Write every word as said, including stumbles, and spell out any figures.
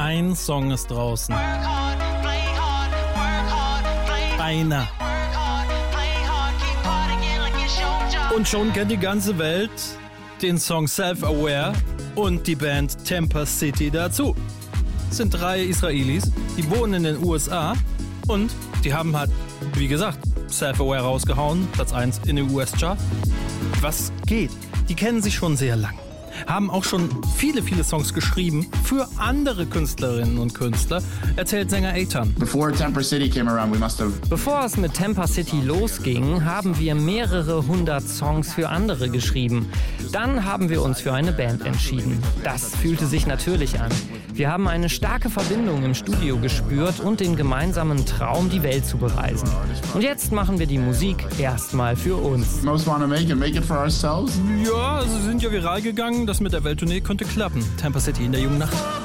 Ein Song ist draußen. Einer. Und schon kennt die ganze Welt den Song Self-Aware und die Band Temper City dazu. Es sind drei Israelis, die wohnen in den U S A und die haben halt, wie gesagt, Self-Aware rausgehauen, Platz eins in den U S-Chart. Was geht? Die kennen sich schon sehr lang. Haben auch schon viele, viele Songs geschrieben für andere Künstlerinnen und Künstler, erzählt Sänger Eitan. Before Temper City came around, we must have... Bevor es mit Temper City losging, haben wir mehrere hundert Songs für andere geschrieben. Dann haben wir uns für eine Band entschieden. Das fühlte sich natürlich an. Wir haben eine starke Verbindung im Studio gespürt und den gemeinsamen Traum, die Welt zu bereisen. Und jetzt machen wir die Musik erstmal für uns. Most want to make it, make it for ourselves. Ja, sie sind ja viral gegangen. Das mit der Welttournee könnte klappen. Temper City in der jungen Nacht.